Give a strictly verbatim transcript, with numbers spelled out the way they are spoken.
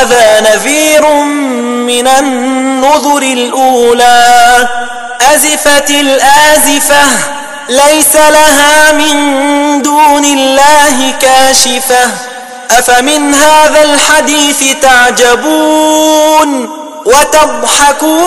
هذا نذير من النذر الأولى أزفت الآزفة ليس لها من دون الله كاشفة أفمن هذا الحديث تعجبون وتضحكون